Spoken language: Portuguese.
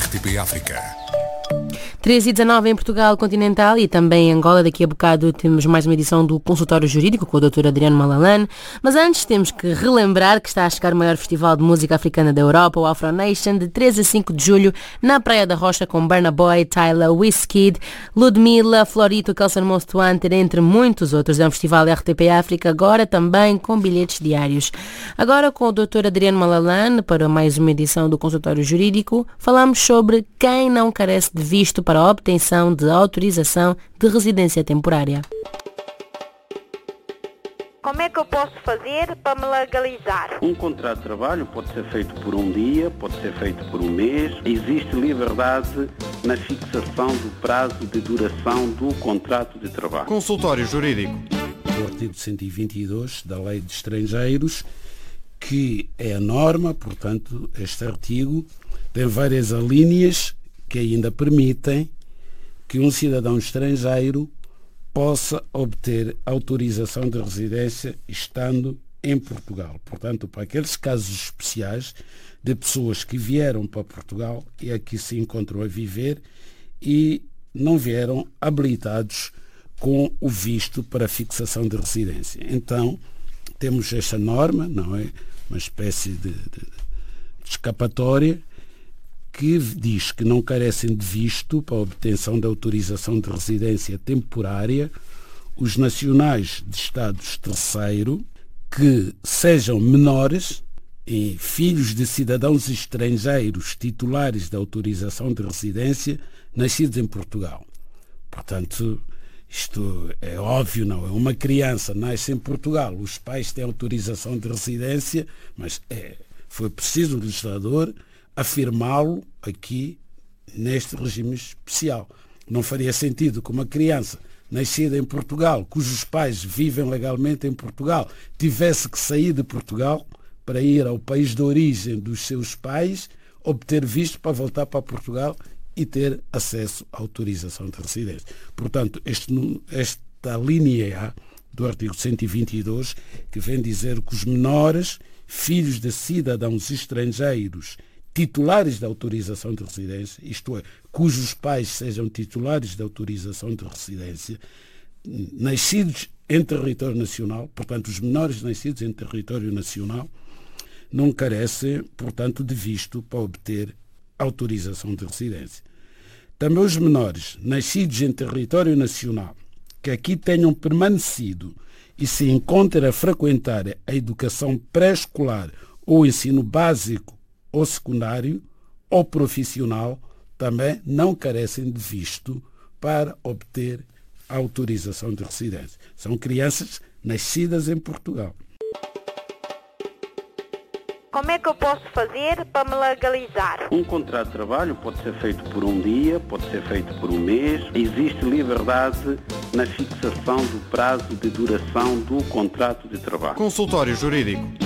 RTP África. 13h19 em Portugal continental e também em Angola. Daqui a bocado temos mais uma edição do Consultório Jurídico com o Dr. Adriano Malalane. Mas antes temos que relembrar que está a chegar o maior festival de música africana da Europa, o Afro Nation, de 3 a 5 de julho, na Praia da Rocha, com Burna Boy, Tyla, Wizkid, Ludmilla, Florito, Kelson Most Wanted, entre muitos outros. É um festival RTP África, agora também com bilhetes diários. Agora com o Dr. Adriano Malalane, para mais uma edição do Consultório Jurídico, falamos sobre quem não carece de visto para a obtenção de autorização de residência temporária. Como é que eu posso fazer para me legalizar? Um contrato de trabalho pode ser feito por um dia, pode ser feito por um mês. Existe liberdade na fixação do prazo de duração do contrato de trabalho. Consultório Jurídico. O artigo 122 da Lei de Estrangeiros, que é a norma, portanto, este artigo tem várias alíneas que ainda permitem que um cidadão estrangeiro possa obter autorização de residência estando em Portugal. Portanto, para aqueles casos especiais de pessoas que vieram para Portugal e aqui se encontram a viver e não vieram habilitados com o visto para fixação de residência. Então, temos esta norma, não é? Uma espécie de escapatória, que diz que não carecem de visto para a obtenção da autorização de residência temporária os nacionais de Estados terceiro que sejam menores e filhos de cidadãos estrangeiros titulares da autorização de residência nascidos em Portugal. Portanto, isto é óbvio, não é? Uma criança nasce em Portugal, os pais têm autorização de residência, mas foi preciso o legislador afirmá-lo aqui neste regime especial. Não faria sentido que uma criança nascida em Portugal, cujos pais vivem legalmente em Portugal, tivesse que sair de Portugal para ir ao país de origem dos seus pais, obter visto para voltar para Portugal e ter acesso à autorização de residência. Portanto, esta linha A do artigo 122, que vem dizer que os menores, filhos de cidadãos estrangeiros titulares da autorização de residência, isto é, cujos pais sejam titulares da autorização de residência, nascidos em território nacional, portanto, os menores nascidos em território nacional, não carecem, portanto, de visto para obter autorização de residência. Também os menores nascidos em território nacional, que aqui tenham permanecido e se encontrem a frequentar a educação pré-escolar ou ensino básico ou secundário ou profissional, também não carecem de visto para obter a autorização de residência. São crianças nascidas em Portugal. Como é que eu posso fazer para me legalizar? Um contrato de trabalho pode ser feito por um dia, pode ser feito por um mês. Existe liberdade na fixação do prazo de duração do contrato de trabalho. Consultório Jurídico.